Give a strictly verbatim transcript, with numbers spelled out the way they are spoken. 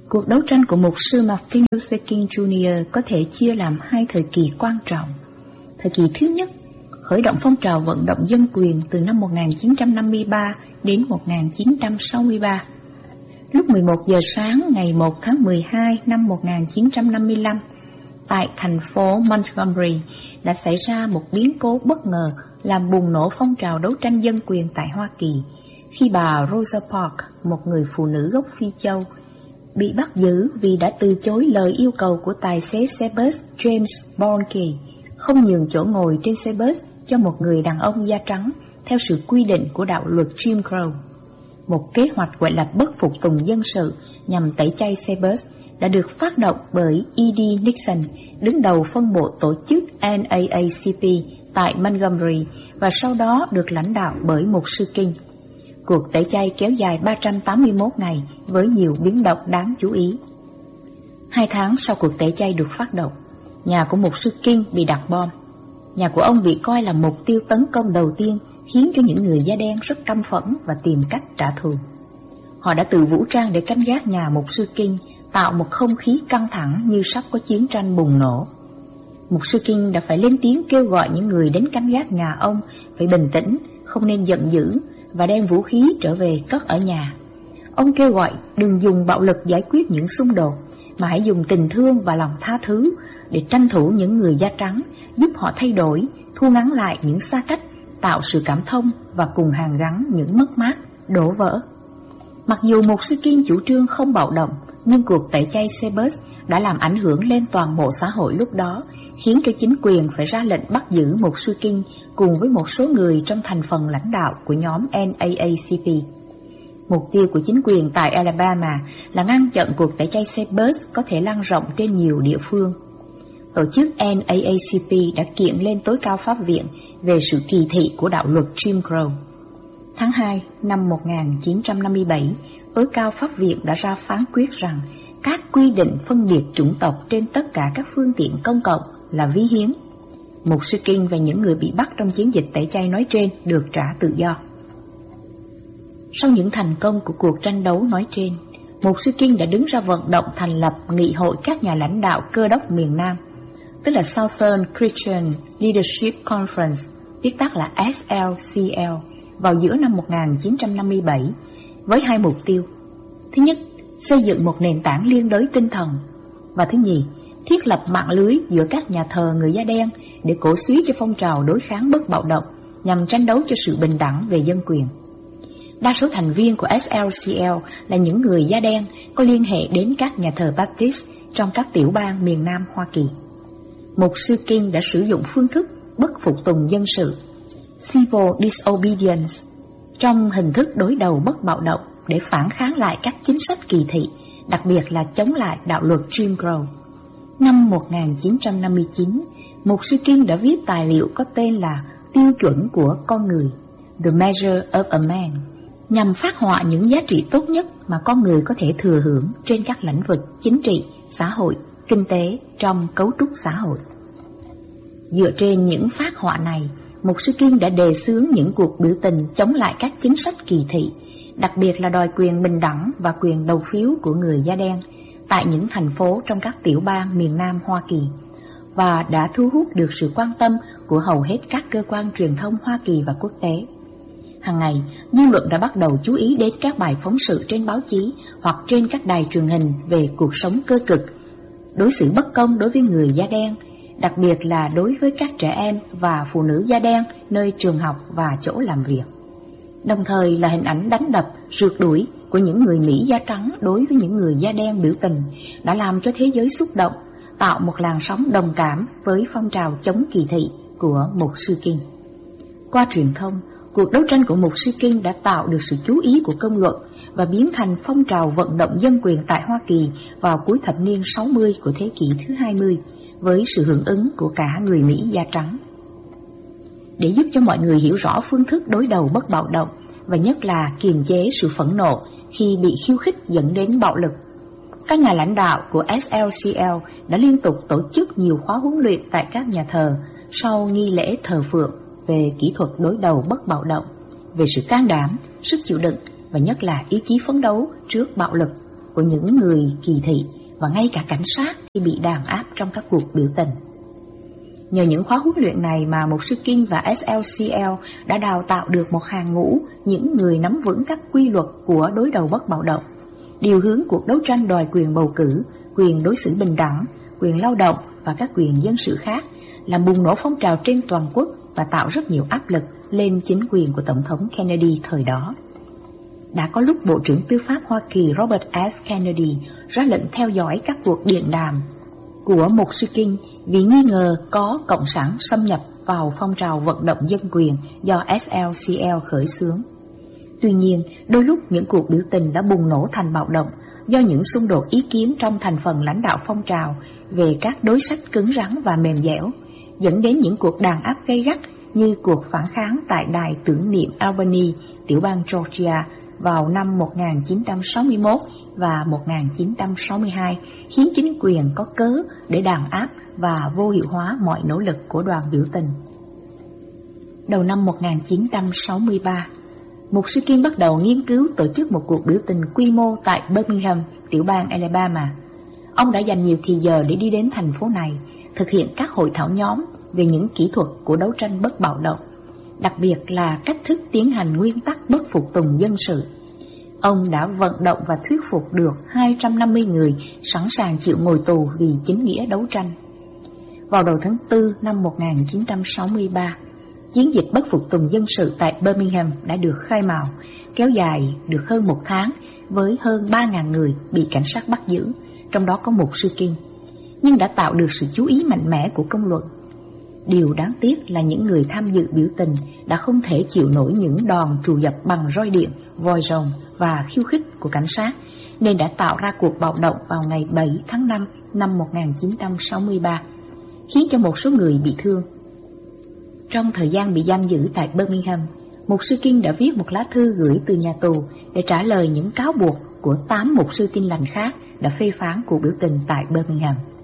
Cuộc đấu tranh của mục sư Martin Luther King Junior có thể chia làm hai thời kỳ quan trọng. Thời kỳ thứ nhất, khởi động phong trào vận động dân quyền từ năm một nghìn chín trăm năm mươi ba đến một nghìn chín trăm sáu mươi ba. Lúc mười một giờ sáng ngày một tháng mười hai năm một nghìn chín trăm năm mươi lăm, tại thành phố Montgomery đã xảy ra một biến cố bất ngờ làm bùng nổ phong trào đấu tranh dân quyền tại Hoa Kỳ, khi bà Rosa Parks, một người phụ nữ gốc Phi Châu, bị bắt giữ vì đã từ chối lời yêu cầu của tài xế xe bus James Bonnke không nhường chỗ ngồi trên xe bus cho một người đàn ông da trắng theo sự quy định của đạo luật Jim Crow. Một kế hoạch gọi là bất phục tùng dân sự nhằm tẩy chay xe bus đã được phát động bởi E D Nixon, đứng đầu phân bộ tổ chức N double A C P tại Montgomery, và sau đó được lãnh đạo bởi mục sư King. Cuộc tẩy chay kéo dài ba trăm tám mươi mốt ngày với nhiều biến động đáng chú ý. Hai tháng sau cuộc tẩy chay được phát động, nhà của mục sư King bị đặt bom. Nhà của ông bị coi là mục tiêu tấn công đầu tiên, khiến cho những người da đen rất căm phẫn và tìm cách trả thù. Họ đã tự vũ trang để canh gác nhà mục sư King, tạo một không khí căng thẳng như sắp có chiến tranh bùng nổ. Mục sư King đã phải lên tiếng kêu gọi những người đến canh gác nhà ông phải bình tĩnh, không nên giận dữ và đem vũ khí trở về cất ở nhà. Ông kêu gọi đừng dùng bạo lực giải quyết những xung đột, mà hãy dùng tình thương và lòng tha thứ để tranh thủ những người da trắng, giúp họ thay đổi, thu ngắn lại những xa cách, tạo sự cảm thông và cùng hàn gắn những mất mát, đổ vỡ. Mặc dù mục sư King chủ trương không bạo động, nhưng cuộc tẩy chay xe bus đã làm ảnh hưởng lên toàn bộ xã hội lúc đó, khiến cho chính quyền phải ra lệnh bắt giữ mục sư King cùng với một số người trong thành phần lãnh đạo của nhóm N double A C P. Mục tiêu của chính quyền tại Alabama là ngăn chặn cuộc tẩy chay xe bus có thể lan rộng trên nhiều địa phương. Tổ chức N double A C P đã kiện lên tối cao pháp viện về sự kỳ thị của đạo luật Jim Crow. Tháng hai năm một nghìn chín trăm năm mươi bảy, tối cao pháp viện đã ra phán quyết rằng các quy định phân biệt chủng tộc trên tất cả các phương tiện công cộng là vi hiến. Mục sư King và những người bị bắt trong chiến dịch tẩy chay nói trên được trả tự do. Sau những thành công của cuộc tranh đấu nói trên, mục sư King đã đứng ra vận động thành lập Nghị hội các nhà lãnh đạo cơ đốc miền Nam, tức là Southern Christian Leadership Conference, viết tắt là S L C L, vào giữa năm một nghìn chín trăm năm mươi bảy, với hai mục tiêu. Thứ nhất, xây dựng một nền tảng liên đới tinh thần, và thứ nhì, thiết lập mạng lưới giữa các nhà thờ người da đen để cổ suý cho phong trào đối kháng bất bạo động nhằm tranh đấu cho sự bình đẳng về dân quyền. Đa số thành viên của S L C L là những người da đen có liên hệ đến các nhà thờ Baptist trong các tiểu bang miền Nam Hoa Kỳ. Mục sư King đã sử dụng phương thức bất phục tùng dân sự, civil disobedience, trong hình thức đối đầu bất bạo động để phản kháng lại các chính sách kỳ thị, đặc biệt là chống lại đạo luật Jim Crow. Năm một nghìn chín trăm năm mươi chín, mục sư King đã viết tài liệu có tên là Tiêu chuẩn của con người, The Measure of a Man, nhằm phác họa những giá trị tốt nhất mà con người có thể thừa hưởng trên các lĩnh vực chính trị, xã hội, kinh tế trong cấu trúc xã hội. Dựa trên những phác họa này, mục sư King đã đề xướng những cuộc biểu tình chống lại các chính sách kỳ thị, đặc biệt là đòi quyền bình đẳng và quyền đầu phiếu của người da đen tại những thành phố trong các tiểu bang miền Nam Hoa Kỳ, và đã thu hút được sự quan tâm của hầu hết các cơ quan truyền thông Hoa Kỳ và quốc tế. Hàng ngày, dư luận đã bắt đầu chú ý đến các bài phóng sự trên báo chí hoặc trên các đài truyền hình về cuộc sống cơ cực, đối xử bất công đối với người da đen, đặc biệt là đối với các trẻ em và phụ nữ da đen nơi trường học và chỗ làm việc. Đồng thời là hình ảnh đánh đập, rượt đuổi của những người Mỹ da trắng đối với những người da đen biểu tình đã làm cho thế giới xúc động, tạo một làn sóng đồng cảm với phong trào chống kỳ thị của mục sư King. Qua truyền thông, cuộc đấu tranh của mục sư King đã tạo được sự chú ý của công luận và biến thành phong trào vận động dân quyền tại Hoa Kỳ vào cuối thập niên sáu mươi của thế kỷ thứ hai mươi, với sự hưởng ứng của cả người Mỹ da trắng. Để giúp cho mọi người hiểu rõ phương thức đối đầu bất bạo động và nhất là kiềm chế sự phẫn nộ khi bị khiêu khích dẫn đến bạo lực, các nhà lãnh đạo của S L C L đã liên tục tổ chức nhiều khóa huấn luyện tại các nhà thờ sau nghi lễ thờ phượng về kỹ thuật đối đầu bất bạo động, về sự can đảm, sức chịu đựng và nhất là ý chí phấn đấu trước bạo lực. của những người kỳ thị và ngay cả cảnh sát khi bị đàn áp trong các cuộc biểu tình. Nhờ những khóa huấn luyện này mà mục sư King và ét lờ xê lờ đã đào tạo được một hàng ngũ những người nắm vững các quy luật của đối đầu bất bạo động, điều hướng cuộc đấu tranh đòi quyền bầu cử, quyền đối xử bình đẳng, quyền lao động và các quyền dân sự khác, làm bùng nổ phong trào trên toàn quốc và tạo rất nhiều áp lực lên chính quyền của Tổng thống Kennedy thời đó. Đã có lúc Bộ trưởng Tư pháp Hoa Kỳ Robert F. Kennedy ra lệnh theo dõi các cuộc điện đàm của mục sư King vì nghi ngờ có cộng sản xâm nhập vào phong trào vận động dân quyền do ét lờ xê lờ khởi xướng. Tuy nhiên, đôi lúc những cuộc biểu tình đã bùng nổ thành bạo động do những xung đột ý kiến trong thành phần lãnh đạo phong trào về các đối sách cứng rắn và mềm dẻo, dẫn đến những cuộc đàn áp gay gắt như cuộc phản kháng tại đài tưởng niệm Albany, tiểu bang Georgia vào năm một nghìn chín trăm sáu mươi mốt và một nghìn chín trăm sáu mươi hai, khiến chính quyền có cớ để đàn áp và vô hiệu hóa mọi nỗ lực của đoàn biểu tình. Đầu năm một nghìn chín trăm sáu mươi ba, mục sư King bắt đầu nghiên cứu tổ chức một cuộc biểu tình quy mô tại Birmingham, tiểu bang Alabama. Ông đã dành nhiều thì giờ để đi đến thành phố này, thực hiện các hội thảo nhóm về những kỹ thuật của đấu tranh bất bạo động, đặc biệt là cách thức tiến hành nguyên tắc bất phục tùng dân sự. Ông đã vận động và thuyết phục được hai trăm năm mươi người sẵn sàng chịu ngồi tù vì chính nghĩa đấu tranh. Vào đầu tháng tư năm một nghìn chín trăm sáu mươi ba, chiến dịch bất phục tùng dân sự tại Birmingham đã được khai mào, kéo dài được hơn một tháng với hơn ba nghìn người bị cảnh sát bắt giữ, trong đó có mục sư King, nhưng đã tạo được sự chú ý mạnh mẽ của công luận. Điều đáng tiếc là những người tham dự biểu tình đã không thể chịu nổi những đòn trù dập bằng roi điện, vòi rồng và khiêu khích của cảnh sát, nên đã tạo ra cuộc bạo động vào ngày bảy tháng năm năm một nghìn chín trăm sáu mươi ba, khiến cho một số người bị thương. Trong thời gian bị giam giữ tại Birmingham, mục sư King đã viết một lá thư gửi từ nhà tù để trả lời những cáo buộc của tám mục sư Tin lành khác đã phê phán cuộc biểu tình tại Birmingham.